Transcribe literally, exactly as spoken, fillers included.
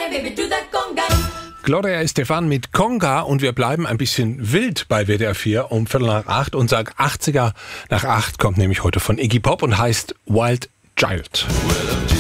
Gloria Estefan mit Conga und wir bleiben ein bisschen wild bei W D R vier um Viertel nach acht. Unser achtziger nach acht kommt nämlich heute von Iggy Pop und heißt Wild Child.